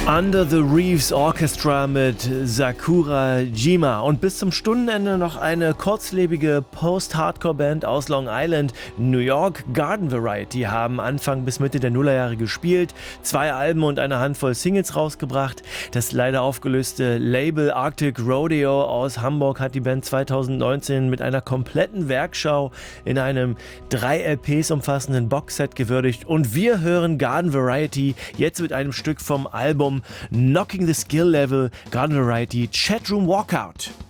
Under the Reefs Orchestra mit Sakura Jima und bis zum Stundenende noch eine kurzlebige Post-Hardcore-Band aus Long Island, New York. Garden Variety haben Anfang bis Mitte der Nullerjahre gespielt, 2 Alben und eine Handvoll Singles rausgebracht. Das leider aufgelöste Label Arctic Rodeo aus Hamburg hat die Band 2019 mit einer kompletten Werkschau in einem 3 LPs umfassenden Boxset gewürdigt und wir hören Garden Variety jetzt mit einem Stück vom Album Knocking the Skill Level, Garden Variety, Chatroom Walkout.